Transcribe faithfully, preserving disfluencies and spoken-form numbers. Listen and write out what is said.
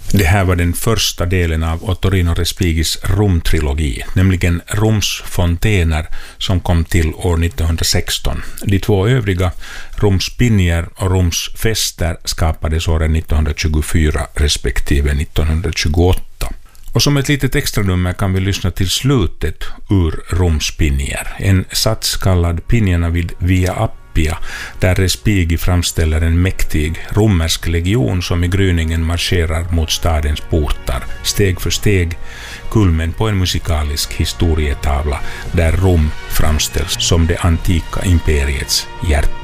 Det här var den första delen av Ottorino Respigis Rom-trilogi, nämligen Roms fontäner som kom till år nittonhundrasexton. De två övriga, Roms pinjer och Roms fester, skapades åren nittonhundratjugofyra respektive nittonhundratjugoåtta. Och som ett litet extra nummer kan vi lyssna till slutet ur Roms pinjer, en sats kallad Pinjerna vid Via Appia, där Respighi framställer en mäktig romersk legion som i gryningen marscherar mot stadens portar, steg för steg, kulmen på en musikalisk historietavla där Rom framställs som det antika imperiets hjärta.